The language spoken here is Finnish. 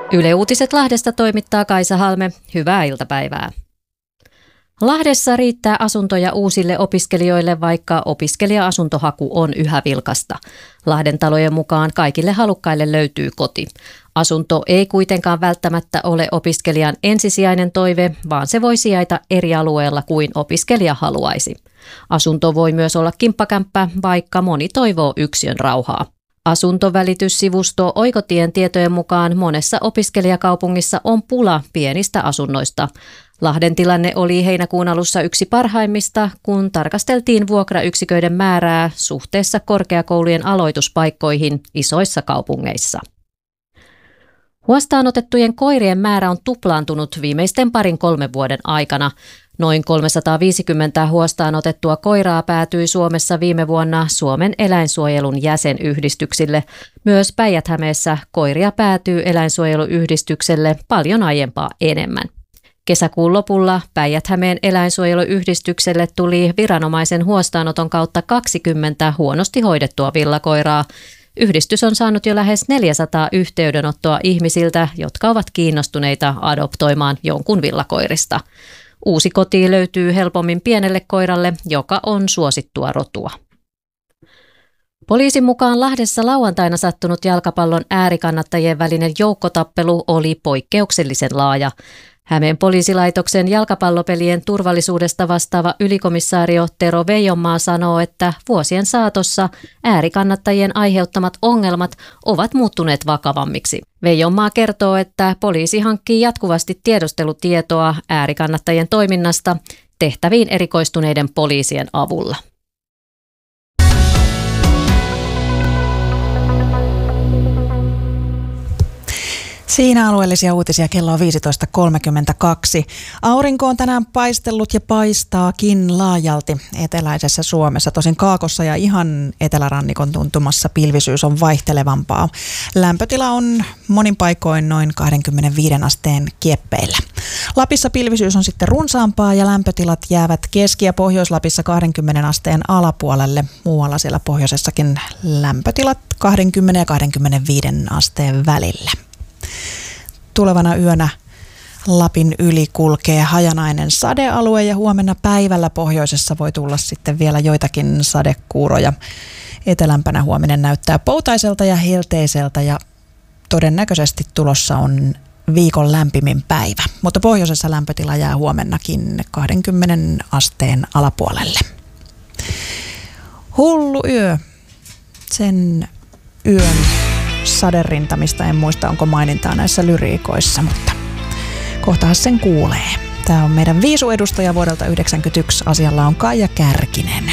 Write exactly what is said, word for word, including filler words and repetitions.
Yle Uutiset Lahdesta toimittaa Kaisa Halme. Hyvää iltapäivää. Lahdessa riittää asuntoja uusille opiskelijoille, vaikka opiskelija-asuntohaku on yhä vilkasta. Lahden talojen mukaan kaikille halukkaille löytyy koti. Asunto ei kuitenkaan välttämättä ole opiskelijan ensisijainen toive, vaan se voi sijaita eri alueella kuin opiskelija haluaisi. Asunto voi myös olla kimppakämppä, vaikka moni toivoo yksiön rauhaa. Asuntovälityssivusto Oikotien tietojen mukaan monessa opiskelijakaupungissa on pula pienistä asunnoista. Lahden tilanne oli heinäkuun alussa yksi parhaimmista, kun tarkasteltiin vuokrayksiköiden määrää suhteessa korkeakoulujen aloituspaikkoihin isoissa kaupungeissa. Huostaanotettujen koirien määrä on tuplaantunut viimeisten parin kolmen vuoden aikana. Noin kolmesataaviisikymmentä huostaanotettua koiraa päätyi Suomessa viime vuonna Suomen eläinsuojelun jäsenyhdistyksille. Myös Päijät-Hämeessä koiria päätyy eläinsuojeluyhdistykselle paljon aiempaa enemmän. Kesäkuun lopulla Päijät-Hämeen eläinsuojeluyhdistykselle tuli viranomaisen huostaanoton kautta kaksikymmentä huonosti hoidettua villakoiraa. Yhdistys on saanut jo lähes neljäsataa yhteydenottoa ihmisiltä, jotka ovat kiinnostuneita adoptoimaan jonkun villakoirista. Uusi koti löytyy helpommin pienelle koiralle, joka on suosittua rotua. Poliisin mukaan Lahdessa lauantaina sattunut jalkapallon äärikannattajien välinen joukkotappelu oli poikkeuksellisen laaja. Hämeen poliisilaitoksen jalkapallopelien turvallisuudesta vastaava ylikomissaario Tero Veijonmaa sanoo, että vuosien saatossa äärikannattajien aiheuttamat ongelmat ovat muuttuneet vakavammiksi. Veijonmaa kertoo, että poliisi hankkii jatkuvasti tiedustelutietoa äärikannattajien toiminnasta tehtäviin erikoistuneiden poliisien avulla. Siinä alueellisia uutisia, kello on viisitoista kolmekymmentäkaksi. Aurinko on tänään paistellut ja paistaakin laajalti eteläisessä Suomessa. Tosin Kaakossa ja ihan etelärannikon tuntumassa pilvisyys on vaihtelevampaa. Lämpötila on monin paikoin noin kaksikymmentäviisi asteen kieppeillä. Lapissa pilvisyys on sitten runsaampaa ja lämpötilat jäävät Keski- ja Pohjois-Lapissa kaksikymmentä asteen alapuolelle. Muualla siellä pohjoisessakin lämpötilat kaksikymmentä ja kaksikymmentäviisi asteen välillä. Tulevana yönä Lapin yli kulkee hajanainen sadealue ja huomenna päivällä pohjoisessa voi tulla sitten vielä joitakin sadekuuroja. Etelämpänä huominen näyttää poutaiselta ja helteiseltä ja todennäköisesti tulossa on viikon lämpimin päivä, mutta pohjoisessa lämpötila jää huomennakin kaksikymmentä asteen alapuolelle. Hullu yö, sen yön saderintamista en muista, onko mainintaa näissä lyriikoissa, mutta kohtahan sen kuulee. Tämä on meidän viisuedustaja vuodelta yhdeksänkymmentäyksi. Asialla on Kaija Kärkinen.